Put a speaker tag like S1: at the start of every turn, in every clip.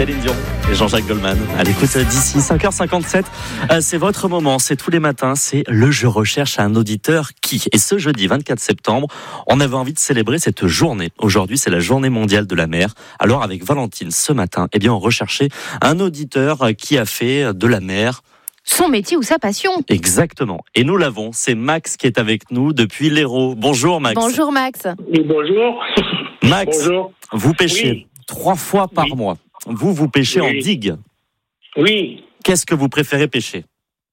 S1: Céline Dion et Jean-Jacques Goldman à l'écoute d'ici 5h57. C'est votre moment, c'est tous les matins, c'est le Je recherche un auditeur qui. Et ce jeudi 24 septembre, on avait envie de célébrer cette journée. Aujourd'hui, c'est la journée mondiale de la mer. Alors avec Valentine, ce matin, on recherchait un auditeur qui a fait de la mer
S2: son métier ou sa passion.
S1: Exactement. Et nous l'avons, c'est Max qui est avec nous depuis l'Hérault. Bonjour Max.
S2: Bonjour Max.
S3: Oui, bonjour.
S1: Max,
S3: bonjour.
S1: Vous pêchez 3 fois par mois. Vous pêchez en digue.
S3: Oui.
S1: Qu'est-ce que vous préférez pêcher ?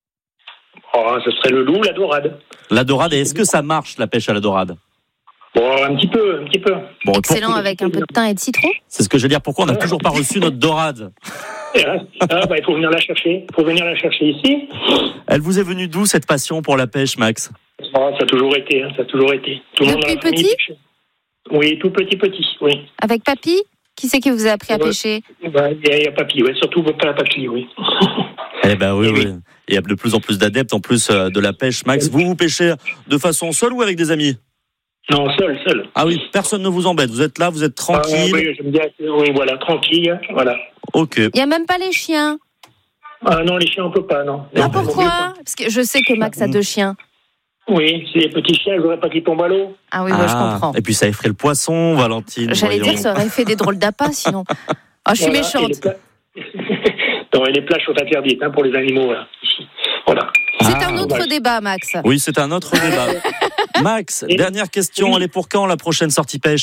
S3: Ce serait le loup, la dorade.
S1: La dorade, et est-ce que ça marche la pêche à la dorade ?
S3: Un petit peu.
S1: Bon,
S2: excellent, avec un peu de thym et de citron.
S1: C'est ce que je veux dire. Pourquoi on n'a toujours pas reçu notre dorade ?
S3: Il faut venir la chercher. Il faut venir la chercher ici.
S1: Elle vous est venue d'où cette passion pour la pêche, Max ?
S3: Ça a toujours été. Tout le monde
S2: depuis petit ?
S3: Oui, tout petit, oui.
S2: Avec papy ? Qui c'est qui vous a appris à pêcher ?
S3: Il y a papy, surtout pas papy, oui.
S1: Oui. Il y a de plus en plus d'adeptes en plus de la pêche. Max, vous pêchez de façon seule ou avec des amis ?
S3: Non, seul.
S1: Ah oui, personne ne vous embête. Vous êtes là, vous êtes tranquille.
S3: Oui, j'aime bien. Oui, voilà, tranquille, voilà.
S1: Ok.
S2: Il n'y a même pas les chiens ?
S3: Ah non, les chiens, on peut pas, non.
S2: Pourquoi ? Parce que je sais que Max a 2 chiens.
S3: Oui, c'est les petits chiens, je voudrais pas qu'ils tombent à l'eau.
S2: Ah oui, je comprends.
S1: Et puis ça effraie le poisson, Valentine.
S2: J'allais dire, ça aurait fait des drôles d'appâts, sinon. Je suis méchante.
S3: Et les plages sont interdites pour les animaux, là, ici. Voilà.
S2: C'est un autre débat, Max.
S1: Oui, c'est un autre débat. Max, dernière question, elle est pour quand la prochaine sortie pêche ?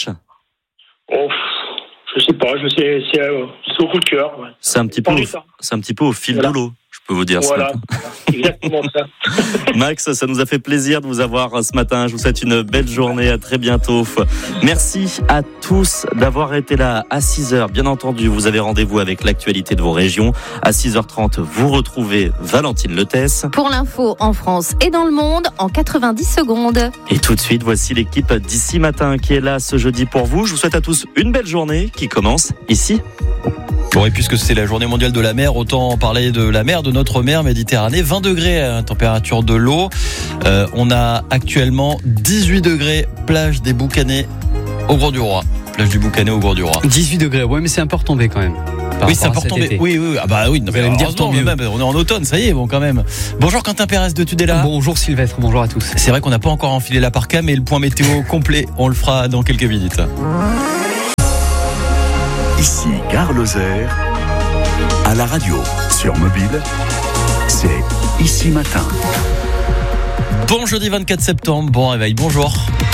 S3: Je sais pas, c'est au coup de cœur. Ouais.
S1: C'est un petit peu au fil de l'eau, je peux vous dire.
S3: Voilà, exactement ça.
S1: Max, ça nous a fait plaisir de vous avoir ce matin. Je vous souhaite une belle journée, à très bientôt. Merci à tous d'avoir été là à 6h. Bien entendu, vous avez rendez-vous avec l'actualité de vos régions. À 6h30, vous retrouvez Valentine Letès.
S2: Pour l'info en France et dans le monde, en 90 secondes.
S1: Et tout de suite, voici l'équipe d'ici matin qui est là ce jeudi pour vous. Je vous souhaite à tous une belle journée qui commence ici.
S4: Bon, et puisque c'est la journée mondiale de la mer, autant parler de la mer, de notre mer Méditerranée. 20 degrés à la température de l'eau. On a actuellement 18 degrés, plage des Boucanets au Gros du Roi. Plage du Boucanet au Gros du Roi.
S5: 18 degrés, ouais, mais c'est un peu retombé quand même.
S4: Oui, c'est un peu retombé. Oui. Ah bah oui,
S5: vous allez me dire tant mieux.
S4: Même, on est en automne, ça y est, bon quand même. Bonjour Quentin Pérez de Tudela.
S5: Bonjour Sylvestre, bonjour à tous.
S4: C'est vrai qu'on n'a pas encore enfilé la parka, mais le point météo complet, on le fera dans quelques minutes.
S6: Ici Gare Lozère, à la radio, sur mobile, c'est Ici Matin.
S4: Bon jeudi 24 septembre, bon réveil, bonjour.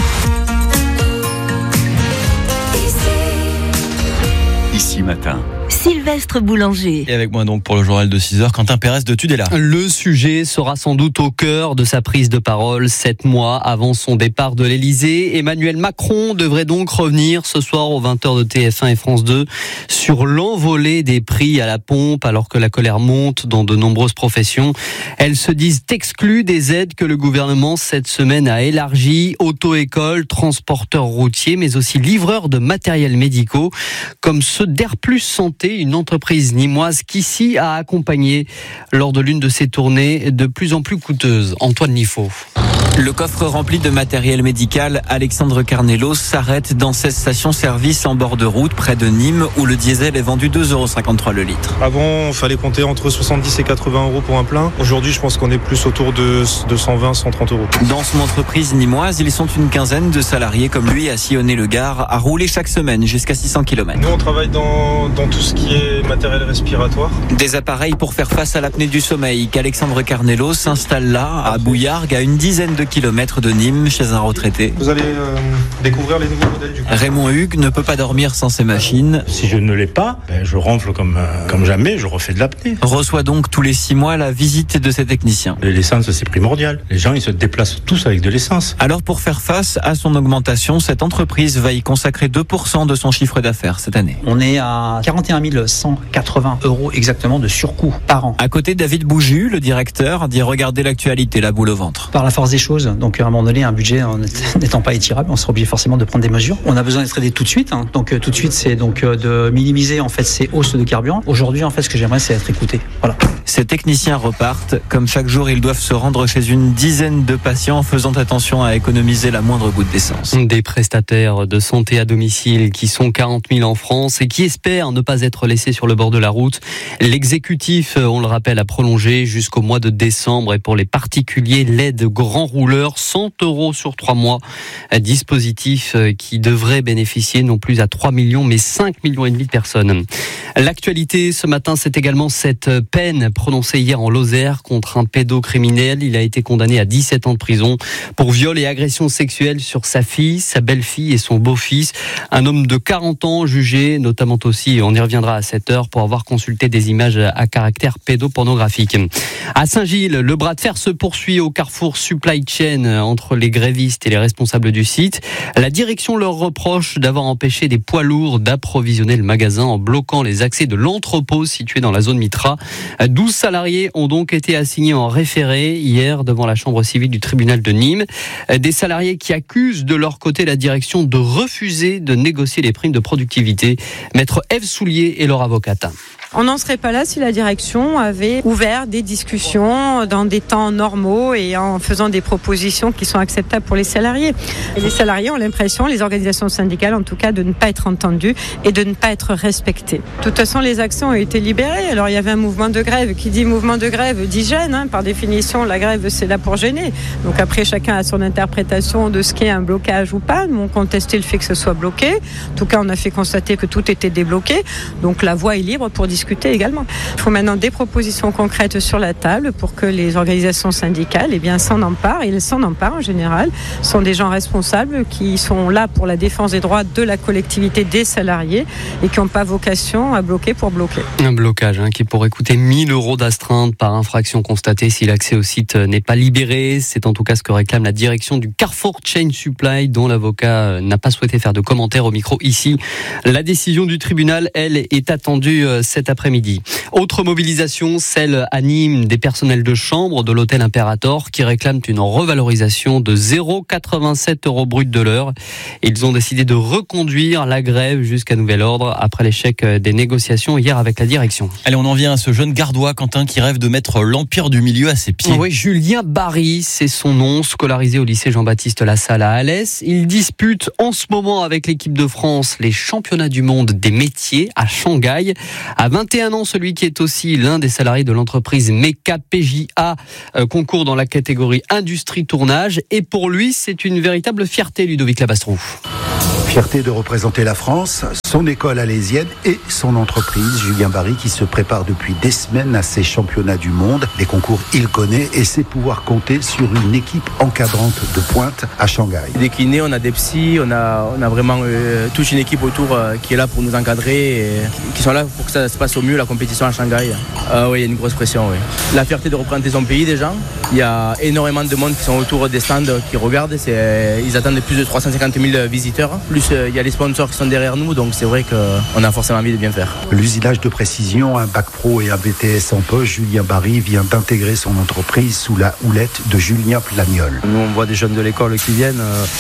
S6: Ici Matin.
S7: Sylvestre Boulanger.
S4: Et avec moi donc pour le journal de 6h, Quentin Pérez de Tudela.
S5: Le sujet sera sans doute au cœur de sa prise de parole 7 mois avant son départ de l'Elysée. Emmanuel Macron devrait donc revenir ce soir aux 20h de TF1 et France 2 sur l'envolée des prix à la pompe alors que la colère monte dans de nombreuses professions. Elles se disent exclues des aides que le gouvernement cette semaine a élargies. Auto-école, transporteurs routiers, mais aussi livreurs de matériels médicaux comme ceux d'Airplus Santé, une entreprise nîmoise qu'ici a accompagné lors de l'une de ses tournées de plus en plus coûteuses. Antoine Nifo.
S8: Le coffre rempli de matériel médical, Alexandre Carnelos s'arrête dans 16 stations-service en bord de route près de Nîmes où le diesel est vendu 2,53 € le litre.
S9: Avant, il fallait compter entre 70 et 80 € pour un plein. Aujourd'hui, je pense qu'on est plus autour de 120, 130 €.
S8: Dans son entreprise nîmoise, ils sont une quinzaine de salariés comme lui à sillonner le Gard, à rouler chaque semaine jusqu'à 600 km.
S9: Nous, on travaille dans tout ce qui est matériel respiratoire.
S8: Des appareils pour faire face à l'apnée du sommeil qu'Alexandre Carnelos s'installe là, à Bouillargues, à une dizaine de kilomètres de Nîmes, chez un retraité.
S9: Vous allez découvrir les nouveaux modèles du coup.
S8: Raymond Hugues ne peut pas dormir sans ses machines.
S10: Si je ne l'ai pas, je ronfle comme jamais, je refais de l'apnée.
S8: Reçoit donc tous les 6 mois la visite de ses techniciens.
S10: L'essence, c'est primordial. Les gens, ils se déplacent tous avec de l'essence.
S8: Alors pour faire face à son augmentation, cette entreprise va y consacrer 2% de son chiffre d'affaires cette année.
S11: On est à 41 180 € exactement de surcoût par an.
S8: À côté, David Bouju, le directeur, dit regarder l'actualité, la boule au ventre.
S11: Par la force des choses, donc à un moment donné, un budget n'étant pas étirable, on sera obligé forcément de prendre des mesures. On a besoin d'être aidé tout de suite, donc tout de suite, c'est donc de minimiser en fait ces hausses de carburant. Aujourd'hui, en fait, ce que j'aimerais, c'est être écouté. Voilà.
S8: Ces techniciens repartent. Comme chaque jour, ils doivent se rendre chez une dizaine de patients, faisant attention à économiser la moindre goutte d'essence.
S5: Des prestataires de santé à domicile qui sont 40 000 en France et qui espèrent ne pas être laissés sur le bord de la route. L'exécutif, on le rappelle, a prolongé jusqu'au mois de décembre, et pour les particuliers, l'aide grand rouleur, 100 € sur 3 mois. Un dispositif qui devrait bénéficier non plus à 3 millions mais 5,5 millions de personnes. L'actualité ce matin, c'est également cette peine prononcée hier en Lozère contre un pédocriminel. Il a été condamné à 17 ans de prison pour viol et agression sexuelle sur sa fille, sa belle-fille et son beau-fils. Un homme de 40 ans jugé, notamment aussi, on y reviendra à 7 heures, pour avoir consulté des images à caractère pédopornographique. À Saint-Gilles, le bras de fer se poursuit au carrefour Supply Chain entre les grévistes et les responsables du site. La direction leur reproche d'avoir empêché des poids lourds d'approvisionner le magasin en bloquant les accès de l'entrepôt situé dans la zone Mitra. 12 salariés ont donc été assignés en référé hier devant la chambre civile du tribunal de Nîmes. Des salariés qui accusent de leur côté la direction de refuser de négocier les primes de productivité. Maître Ève Soulier est leur avocate.
S12: On n'en serait pas là si la direction avait ouvert des discussions dans des temps normaux et en faisant des propositions qui sont acceptables pour les salariés. Et les salariés ont l'impression, les organisations syndicales en tout cas, de ne pas être entendues et de ne pas être respectées. De toute façon, les actions ont été libérées. Alors il y avait un mouvement de grève. Qui dit mouvement de grève dit gêne. Par définition, la grève, c'est là pour gêner. Donc après, chacun a son interprétation de ce qu'est un blocage ou pas. Nous, on contestait le fait que ce soit bloqué. En tout cas, on a fait constater que tout était débloqué. Donc la voie est libre pour discuter également. Il faut maintenant des propositions concrètes sur la table pour que les organisations syndicales s'en emparent. Et elles s'en emparent en général. Ce sont des gens responsables qui sont là pour la défense des droits de la collectivité des salariés et qui n'ont pas vocation à bloquer pour bloquer.
S5: Un blocage qui pourrait coûter 1 000 € d'astreinte par infraction constatée si l'accès au site n'est pas libéré. C'est en tout cas ce que réclame la direction du Carrefour Chain Supply, dont l'avocat n'a pas souhaité faire de commentaires au micro ici. La décision du tribunal, elle, est attendue cet après-midi. Autre mobilisation, celle à Nîmes des personnels de chambre de l'hôtel Imperator qui réclament une revalorisation de 0,87 € brut de l'heure. Ils ont décidé de reconduire la grève jusqu'à nouvel ordre après l'échec des négociations hier avec la direction.
S4: Allez, on en vient à ce jeune gardois, Quentin, qui rêve de mettre l'Empire du Milieu à ses pieds.
S5: Oui, Julien Barry, c'est son nom, scolarisé au lycée Jean-Baptiste Lassalle à Alès. Il dispute en ce moment avec l'équipe de France les championnats du monde des métiers à Shanghai. À 21 ans, celui qui est aussi l'un des salariés de l'entreprise Meka PJA concourt dans la catégorie industrie tournage. Et pour lui, c'est une véritable fierté, Ludovic Labastrou.
S13: Fierté de représenter la France, son école alésienne et son entreprise, Julien Barry, qui se prépare depuis des semaines à ces championnats du monde. Les concours, il connaît et sait pouvoir compter sur une équipe encadrante de pointe à Shanghai.
S14: Des kinés, on a des psys, on a vraiment toute une équipe autour qui est là pour nous encadrer et qui sont là pour que ça se passe au mieux, la compétition à Shanghai. Oui, il y a une grosse pression, oui. La fierté de représenter son pays déjà. Il y a énormément de monde qui sont autour des stands, qui regardent. Ils attendent plus de 350 000 visiteurs. Plus il y a les sponsors qui sont derrière nous, donc c'est vrai qu'on a forcément envie de bien faire.
S13: L'usinage de précision, un bac pro et un BTS en poche, Julien Barry vient d'intégrer son entreprise sous la houlette de Julien Plagnol.
S15: Nous, on voit des jeunes de l'école qui viennent,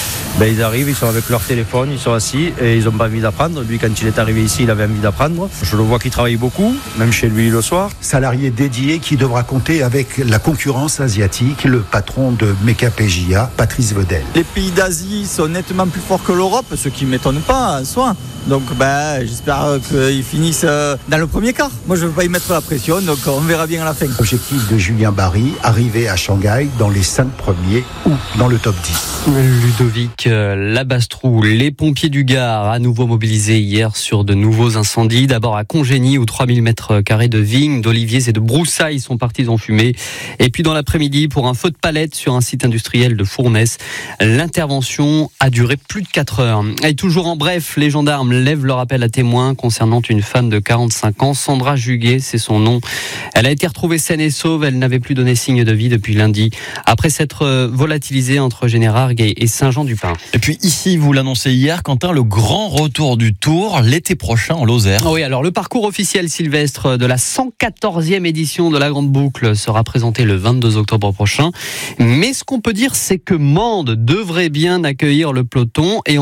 S15: ils arrivent, ils sont avec leur téléphone, ils sont assis et ils n'ont pas envie d'apprendre. Lui, quand il est arrivé ici, il avait envie d'apprendre. Je le vois qu'il travaille beaucoup, même chez lui le soir.
S13: Salarié dédié qui devra compter avec la concurrence asiatique, le patron de Meka PJA, Patrice Vedel.
S16: Les pays d'Asie sont nettement plus forts que l'Europe, ce qui ne m'étonne pas en soi. Donc j'espère qu'ils finissent dans le premier quart. Moi je ne veux pas y mettre la pression, donc on verra bien à la fin.
S13: Objectif de Julien Barry, arriver à Shanghai dans les 5 premiers ou dans le top 10.
S5: Ludovic Labastrou, les pompiers du Gard à nouveau mobilisés hier sur de nouveaux incendies. D'abord à Congénie où 3000 m² de vignes, d'oliviers et de broussailles sont partis en fumée. Et puis dans l'après-midi pour un feu de palette sur un site industriel de Fournes. L'intervention a duré plus de 4 heures. Et toujours en bref, les gendarmes lèvent leur appel à témoins concernant une femme de 45 ans, Sandra Juguet, c'est son nom. Elle a été retrouvée saine et sauve, elle n'avait plus donné signe de vie depuis lundi, après s'être volatilisée entre Générargues et Saint-Jean-du-Pin.
S4: Et puis ici, vous l'annoncez hier, Quentin, le grand retour du Tour l'été prochain en Lozère.
S5: Oui, alors le parcours officiel sylvestre de la 114e édition de la Grande Boucle sera présenté le 22 octobre prochain. Mais ce qu'on peut dire, c'est que Mende devrait bien accueillir le peloton et on a même une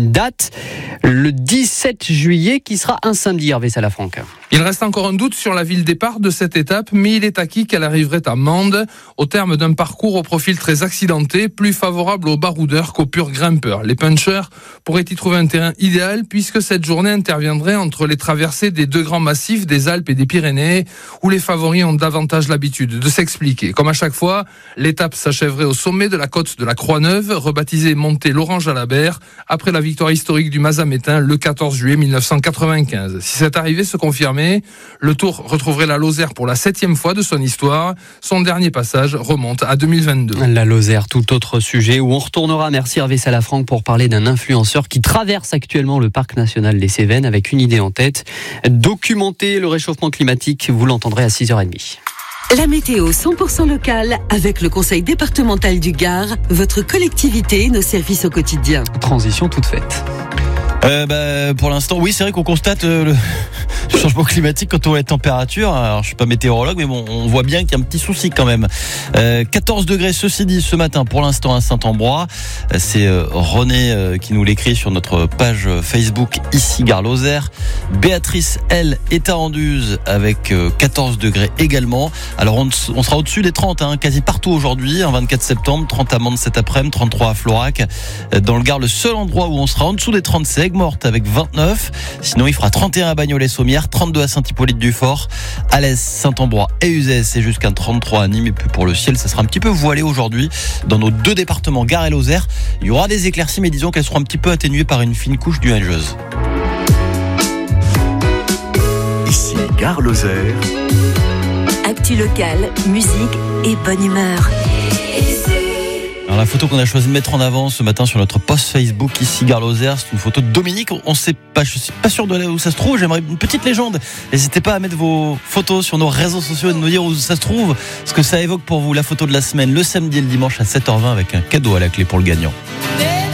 S5: date, le 17 juillet, qui sera un samedi, Hervé Salafranca.
S17: Il reste encore un doute sur la ville départ de cette étape, mais il est acquis qu'elle arriverait à Mende, au terme d'un parcours au profil très accidenté, plus favorable aux baroudeurs qu'aux purs grimpeurs. Les punchers pourraient y trouver un terrain idéal, puisque cette journée interviendrait entre les traversées des deux grands massifs des Alpes et des Pyrénées, où les favoris ont davantage l'habitude de s'expliquer. Comme à chaque fois, l'étape s'achèverait au sommet de la côte de la Croix-Neuve, rebaptisée montée Laurent-Jalabert, après la victoire historique du Mazamétain le 14 juillet 1995. Si cette arrivée se confirmait, le Tour retrouverait la Lozère pour la 7e fois de son histoire. Son dernier passage remonte à 2022.
S5: La Lozère, tout autre sujet où on retournera. Merci Hervé Salafranca pour parler d'un influenceur qui traverse actuellement le parc national des Cévennes avec une idée en tête: documenter le réchauffement climatique. Vous l'entendrez à 6h30.
S7: La météo 100% locale avec le conseil départemental du Gard, votre collectivité, nos services au quotidien.
S5: Transition toute faite.
S4: Pour l'instant, oui, c'est vrai qu'on constate le changement climatique quand on voit les températures. Alors, je suis pas météorologue, mais bon, on voit bien qu'il y a un petit souci quand même. 14 degrés, ceci dit, ce matin, pour l'instant, à Saint-Ambrois. C'est René qui nous l'écrit sur notre page Facebook, ici Gare Lozère. Béatrice, elle, est à Anduze avec 14 degrés également. Alors, on sera au-dessus des 30, quasi partout aujourd'hui, 24 septembre, 30 à Mende cet après-midi, 33 à Florac. Dans le Gard, le seul endroit où on sera en dessous des 30, c'est Aigues-Mortes avec 29. Sinon, il fera 31 à Bagnolet-Sommières, 32 à Saint-Hippolyte-du-Fort, Alès, Saint-Ambrois et Uzès, c'est jusqu'à 33 à Nîmes. Et puis pour le ciel, ça sera un petit peu voilé aujourd'hui dans nos deux départements, Gard et Lozère. Il y aura des éclaircies, mais disons qu'elles seront un petit peu atténuées par une fine couche nuageuse.
S6: Ici Gare Lozère.
S7: Actu locale, musique et bonne humeur.
S4: Alors la photo qu'on a choisi de mettre en avant ce matin sur notre post Facebook ici Gare Lozère, c'est une photo de Dominique. On sait pas, je suis pas sûr de là où ça se trouve. J'aimerais une petite légende. N'hésitez pas à mettre vos photos sur nos réseaux sociaux et de nous dire où ça se trouve, ce que ça évoque pour vous. La photo de la semaine, le samedi et le dimanche à 7h20 avec un cadeau à la clé pour le gagnant.